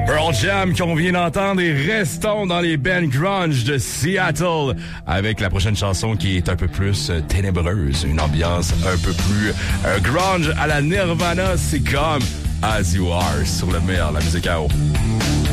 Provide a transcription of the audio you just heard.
Pearl Jam qu'on vient d'entendre et restons dans les bands grunge de Seattle avec la prochaine chanson qui est un peu plus ténébreuse, une ambiance un peu plus grunge à la Nirvana. C'est comme As You Are sur le meilleur, la musique à eau.